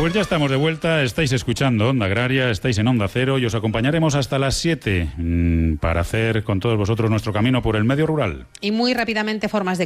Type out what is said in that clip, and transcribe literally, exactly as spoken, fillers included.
Pues ya estamos de vuelta, estáis escuchando Onda Agraria, estáis en Onda Cero y os acompañaremos hasta las siete mmm, para hacer con todos vosotros nuestro camino por el medio rural. Y muy rápidamente formas de